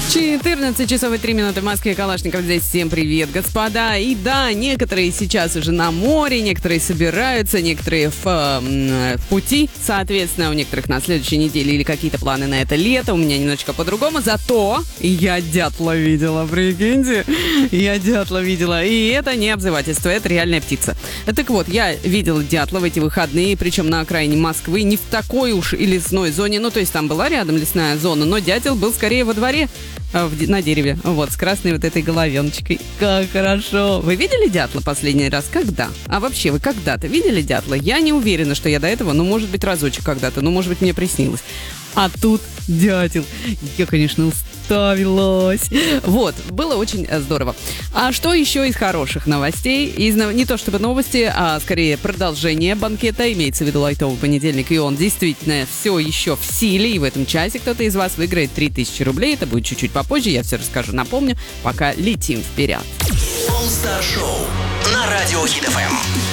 14 часов и 3 минуты в Москве. Калашников здесь. Всем привет, господа. И да, некоторые сейчас уже на море, некоторые собираются, некоторые в пути. Соответственно, у некоторых на следующей неделе или какие-то планы на это лето. У меня немножечко по-другому. Зато я дятла видела, прикиньте. Я дятла видела. И это не обзывательство, это реальная птица. Так вот, я видела дятла в эти выходные, причем на окраине Москвы, не в такой уж и лесной зоне. Ну, то есть там была рядом лесная зона, но дятел был скорее во дворе. На дереве, вот, с красной вот этой головеночкой. Как хорошо. Вы видели дятла последний раз? Когда? А вообще, вы когда-то видели дятла? Я не уверена, что я до этого, ну, может быть, разочек когда-то, ну, может быть, мне приснилось. А тут дятел. Я, конечно, уставилась. Вот, было очень здорово. А что еще из хороших новостей? Не то чтобы новости, а скорее продолжение банкета. Имеется в виду лайтовый понедельник, и он действительно все еще в силе. И в этом часе кто-то из вас выиграет 3000 рублей. Это будет чуть-чуть попозже, я все расскажу. Напомню, пока летим вперед. All Star Show на Радио Хит FM.